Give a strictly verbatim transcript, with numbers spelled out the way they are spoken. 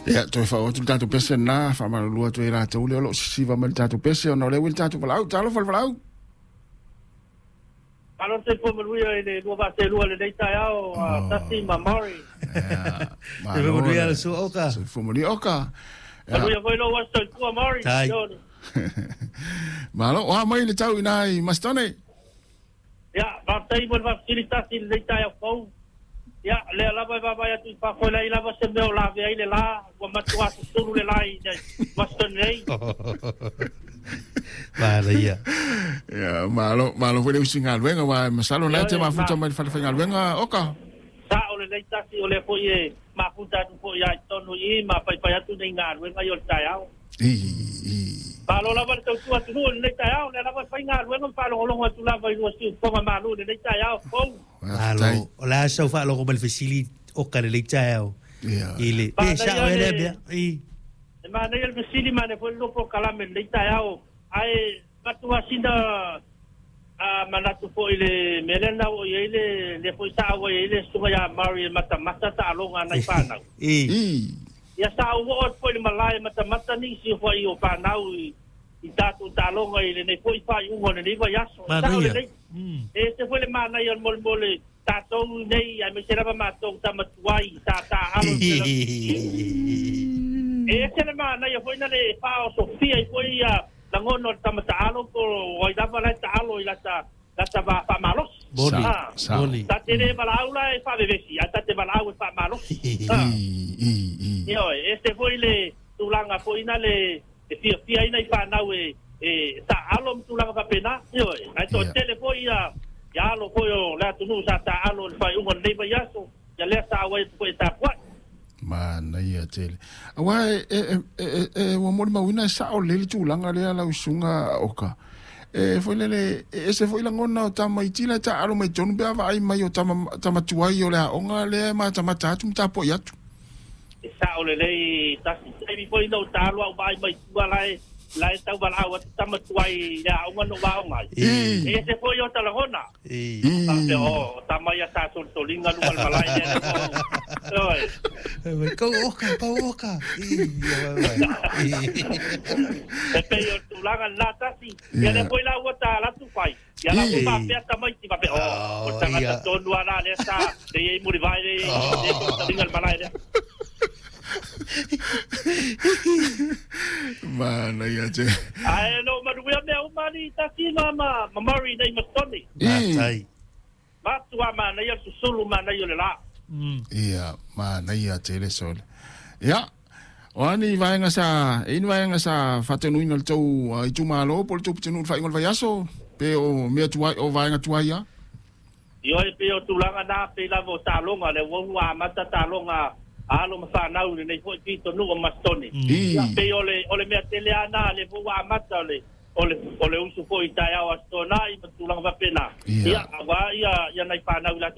Ya, tu fa o tu tatu pese na fa ma lua tu era tu le lo si va ma tatu pese o no le wil tatu falau, talo fal falau. Alo te po mo ia le no va te lua le dei tai ao tasi mamori. Ma lo ia su oka. Su fu mo oka. Alo ia voi no wa so ku mamori. Ma lo wa mai le tau inai mastone. Ya, va tai mo va silitasi le dei tai ao. Ya, le lava baba ya tu pa ko le lava se me la ve ile la, wa matua se suru le lai, baston nei. Vale ya. Ya, malo malo fue usinga luenga wa masalo na te ma futa ma fa fa luenga oka. Sa ole le tasi ole po ye, ma futa tu po ya tonu i ma pa pa ya tu nei nga luenga yo tai ao. I i. Palo lava tu tu tu le tai ao, le lava fa nga luenga pa lo lo tu lava i si po ma malu le tai ao po. Alo, la so fa lo come facility o ka le tao. Ile, pe sa o le bia. I. Ma ne el facility ma ne foi lo po kala me le tao. Ai patua sinda a manatu po ile melena o ile le foi sa o ile suga ya mari mata mata ta longa nai pana. I. Ya sa o o po ile malai mata mata ni si foi o pana o i tatu ta longa ile ne foi fa u ngone ni va yaso. E se foi le mana i mol mole tato nei ai me serava mato tamatuai ta ta alo. E se le mana i foi na le fa o Sofia i foi a langono tamata alo ko oi dava la ta alo i la ta la ta va fa malos. Boni. Boni. Ta te le bala aula e fa bevesi, ta te bala au fa malos. Io e se foi le tulanga foi na le e fia fia ina i fa na we e ta alo tulanga pa pena. Io ai to tele foi a ya lo koyo la tu nu sa ta alo fa u mon nei ba yaso ya le sa wa ko ta kwa mana ia tele awa e e e o mo ma wina sa o le tu langa le ala usunga oka e foi le e se foi la ngona ta mai tila ta alo mai tonu be va ai mai o ta ta matuai o le onga le ma ta mata tu ta po ya tu sa o le le ta se mi foi no ta lo ba mai tu ala la tau bala wa tama tuai ya uma no wa mai e se foi o tala hona e o tama ya sa sol solinga no al malai ne oi ko oka ko oka e pe yo tu la la ta si ya le foi la wa ta la tu fai ya la pa pe tama ti pa pe o tama ta to no ala le sa de ye muri vai de solinga al malai ne mana ia te ai no maruia me o mari ta si mama mamari nei mastoni ai ma tu ama nei su sulu ma nei le la ia mana ia te le sol ia Wani vai nga sa in vai nga sa fatenu ina tau i tu malo pol tu tenu fa ingol vai aso pe o me tu o vai nga tu ia yo pe o tu langa na pe la vo ta longa le wo wa mata ta longa alo ma na u nei foi pito no mastoni pe ole ole me teleana le vo wa mata le ole ole usu foi ta ya astona i tu langa va pena ia va ia ia nai pa na u la